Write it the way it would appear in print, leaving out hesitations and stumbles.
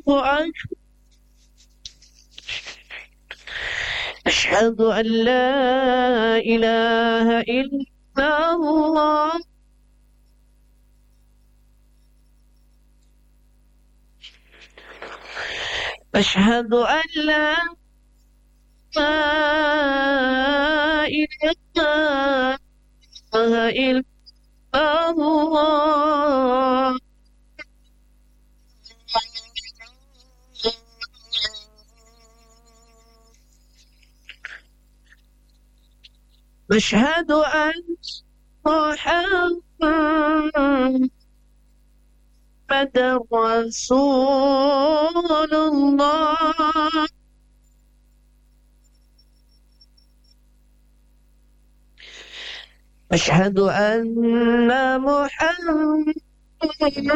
أشهد أن لا إله إلا الله. أشهد أن لا إله إلا الله. أشهد أن محمد رسول الله. أشهد أن محمد